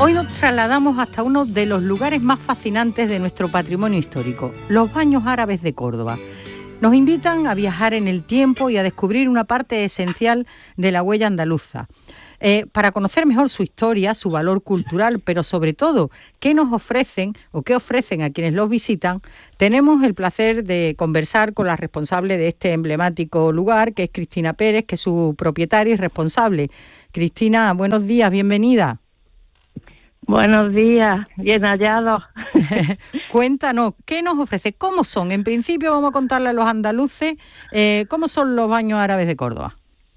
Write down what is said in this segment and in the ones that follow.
Hoy nos trasladamos hasta uno de los lugares más fascinantes de nuestro patrimonio histórico, los Baños Árabes de Córdoba. Nos invitan a viajar en el tiempo y a descubrir una parte esencial de la huella andaluza. Para conocer mejor su historia, su valor cultural, pero sobre todo, qué nos ofrecen o qué ofrecen a quienes los visitan, tenemos el placer de conversar con la responsable de este emblemático lugar, que es Cristina Pérez, que es su propietaria y responsable. Cristina, buenos días, bienvenida. Buenos días, bien hallados. Cuéntanos, ¿qué nos ofrece? ¿Cómo son? En principio vamos a contarle a los andaluces cómo son los Baños Árabes de Córdoba.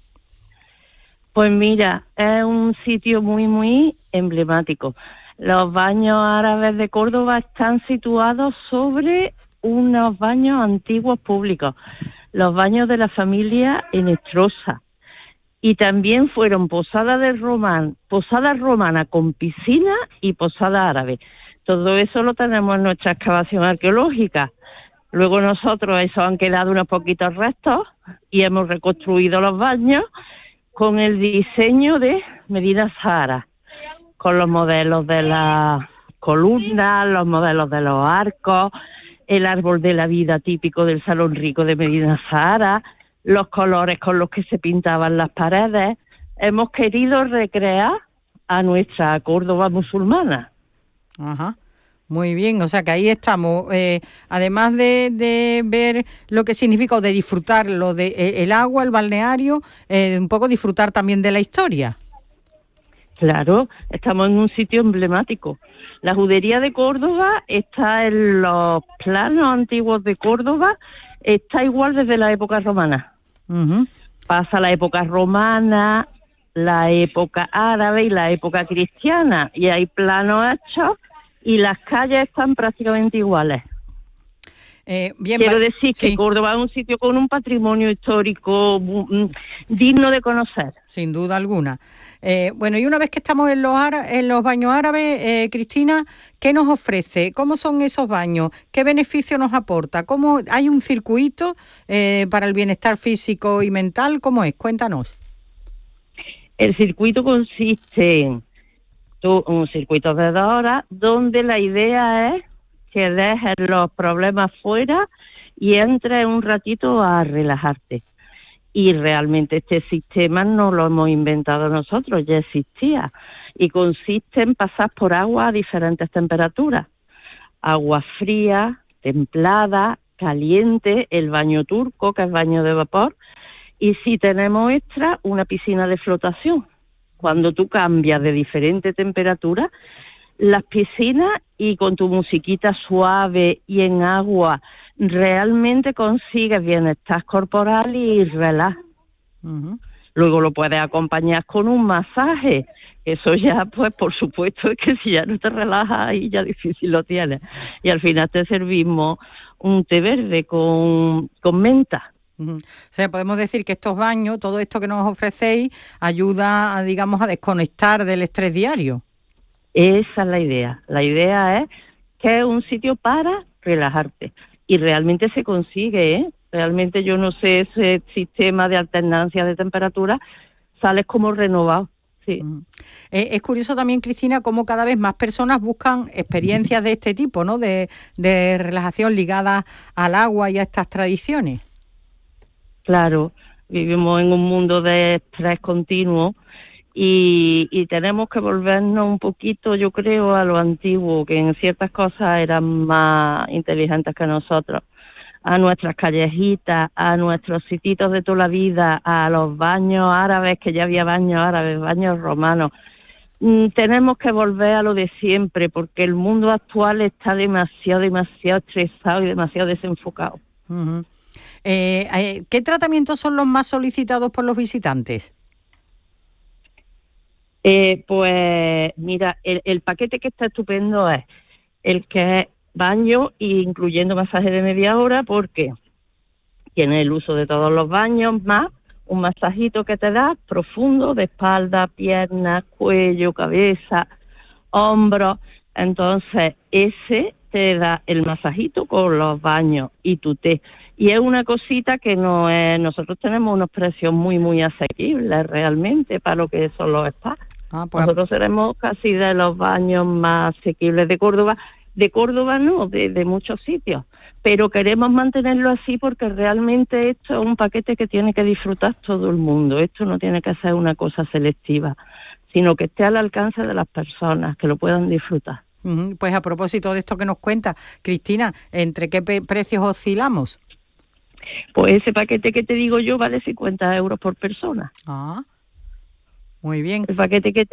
Pues mira, es un sitio muy emblemático. Los Baños Árabes de Córdoba están situados sobre unos baños antiguos públicos, los baños de la familia Enestrosa. Y también fueron posada romana con piscina y posada árabe. Todo eso lo tenemos en nuestra excavación arqueológica. Luego nosotros, eso han quedado unos poquitos restos y hemos reconstruido los baños con el diseño de Medina Zahara, con los modelos de las columnas, los modelos de los arcos, el árbol de la vida típico del Salón Rico de Medina Zahara, los colores con los que se pintaban las paredes. Hemos querido recrear a nuestra Córdoba musulmana. Ajá, muy bien, o sea que ahí estamos. Además de ver lo que significa o de disfrutar lo de el agua, el balneario, un poco disfrutar también de la historia. Claro, estamos en un sitio emblemático. La judería de Córdoba está en los planos antiguos de Córdoba, está igual desde la época romana. Uh-huh. Pasa la época romana, la época árabe y la época cristiana, y hay planos hechos y las calles están prácticamente iguales. Quiero decir que Córdoba es un sitio con un patrimonio histórico digno de conocer. Sin duda alguna. Bueno, y una vez que estamos en los baños árabes, Cristina, ¿qué nos ofrece? ¿Cómo son esos baños? ¿Qué beneficio nos aporta? ¿Cómo hay un circuito para el bienestar físico y mental? ¿Cómo es? Cuéntanos. El circuito consiste en un circuito de 2 horas donde la idea es que dejes los problemas fuera y entres un ratito a relajarte. Y realmente este sistema no lo hemos inventado nosotros, ya existía. Y consiste en pasar por agua a diferentes temperaturas. Agua fría, templada, caliente, el baño turco, que es baño de vapor. Y si tenemos extra, una piscina de flotación. Cuando tú cambias de diferente temperatura, las piscinas y con tu musiquita suave y en agua realmente consigues bienestar corporal y relax. Uh-huh. Luego lo puedes acompañar con un masaje. Eso ya, pues por supuesto, es que si ya no te relajas ahí ya difícil lo tienes. Y al final te servimos un té verde con menta. Uh-huh. O sea, podemos decir que estos baños, todo esto que nos ofrecéis, ayuda, a desconectar del estrés diario. Esa es la idea. La idea es que es un sitio para relajarte. Y realmente se consigue, ¿eh? Realmente yo no sé, ese sistema de alternancia de temperatura, sales como renovado. Sí. Uh-huh. Es curioso también, Cristina, cómo cada vez más personas buscan experiencias de este tipo, ¿no? De relajación ligadas al agua y a estas tradiciones. Claro, vivimos en un mundo de estrés continuo y tenemos que volvernos un poquito, yo creo, a lo antiguo, que en ciertas cosas eran más inteligentes que nosotros, a nuestras callejitas, a nuestros sitios de toda la vida, a los baños árabes, que ya había baños árabes, baños romanos. Tenemos que volver a lo de siempre, porque el mundo actual está demasiado estresado y demasiado desenfocado. Uh-huh. ¿Qué tratamientos son los más solicitados por los visitantes? Pues mira, el paquete que está estupendo es el que es baño incluyendo masaje de media hora, porque tiene el uso de todos los baños, más un masajito que te da profundo de espalda, piernas, cuello, cabeza, hombros. Entonces ese te da el masajito con los baños y tu té. Y es una cosita que no es, nosotros tenemos unos precios muy asequibles realmente para lo que son los spas. Pues... Nosotros seremos casi de los baños más asequibles de Córdoba. De Córdoba no, de muchos sitios. Pero queremos mantenerlo así porque realmente esto es un paquete que tiene que disfrutar todo el mundo. Esto no tiene que ser una cosa selectiva, sino que esté al alcance de las personas, que lo puedan disfrutar. Pues a propósito de esto que nos cuenta, Cristina, ¿entre qué precios oscilamos? Pues ese paquete que te digo yo vale 50 euros por persona. Muy bien. El paquete que